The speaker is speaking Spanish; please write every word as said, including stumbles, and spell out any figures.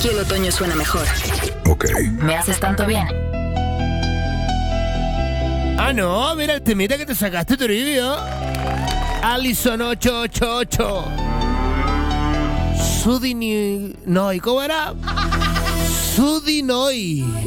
Aquí el otoño suena mejor. Ok. Me haces tanto bien. Ah, no, mira el temita que te sacaste, Toribio. Allison ocho ocho ocho. Sudini... No, ¿y cómo era? Sudinoy.